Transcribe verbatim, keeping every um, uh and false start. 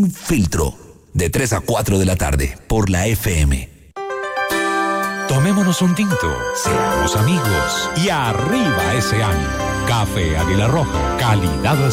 Sin Filtro, de tres a cuatro de la tarde, por la F M. Tomémonos un tinto, seamos amigos y arriba ese ánimo. Café Águila Roja, calidad